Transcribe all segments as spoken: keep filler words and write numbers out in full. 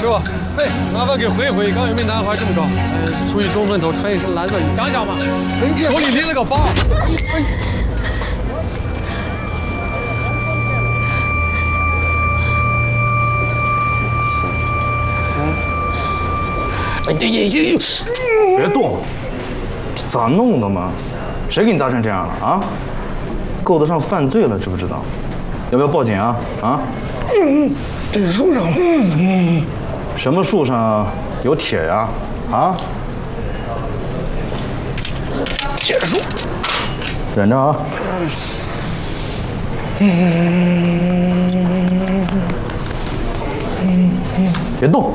师傅，哎，麻烦给回一回，刚有名男孩这么高，呃，属于中分头，穿一身蓝色衣，讲讲吧。手里拎了个包。哎。哎，这眼睛， 别动，咋弄的嘛？谁给你砸成这样了啊？够得上犯罪了，知不知道？要不要报警啊？啊？ 嗯，这树上，嗯嗯， 什么树上有铁呀？啊？ 铁树， 忍着啊！嗯嗯嗯，别动。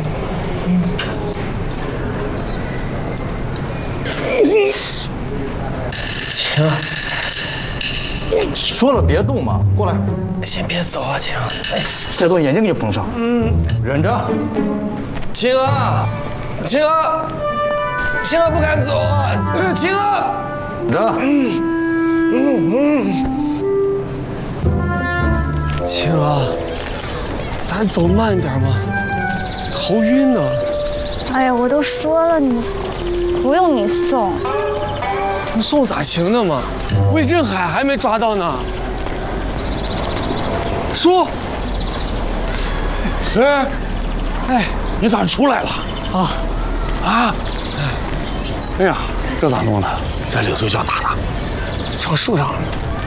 晴， 说了别动嘛，过来。 先别走啊，晴。哎， 再动眼睛给你缝上。嗯，忍着。 晴儿，晴儿，晴儿不敢走啊，晴儿。 忍着。 嗯嗯嗯。晴儿，咱走慢点嘛，头晕呢。 哎呀，我都说了你。不用你送， 不送咋行呢嘛？魏振海还没抓到呢。说， 哎，哎，你咋出来了？ 啊， 啊，哎呀，这咋弄的？这领头叫打的， 上树上了。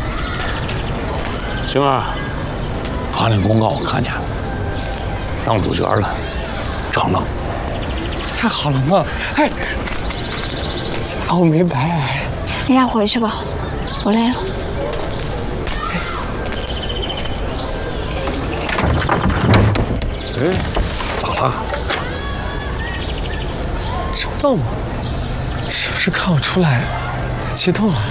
晴儿，行情公告我看见了，当主角了，成了。 太好了嘛！哎。这趟我没白。 你俩回去吧，我累了。 哎，咋了？ 知道吗？是不是看我出来，激动了？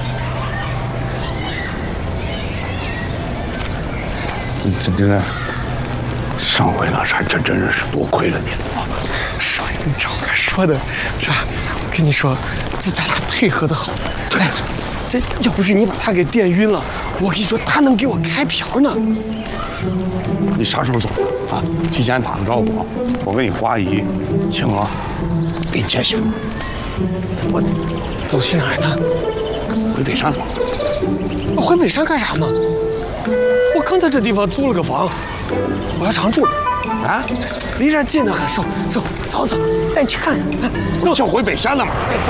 这这这，上回那还真真是多亏了你了。 少爷，你照我说的，这我跟你说，这咱俩配合的好。对，这要不是你把他给电晕了，我跟你说，他能给我开瓢呢。 你啥时候走的啊？提前打个招呼，我跟你花姨、晴娥给你接行。 我走去哪儿呢？ 回北山。 我回北山干啥呢？我刚在这地方租了个房，我要常住。啊，离这儿近得很，走走走走，带你去看看。 走，就回北山了嘛。 走。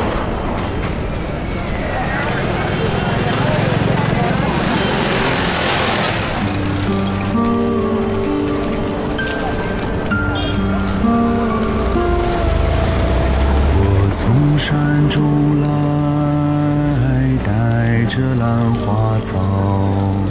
我从山中来，带着兰花草。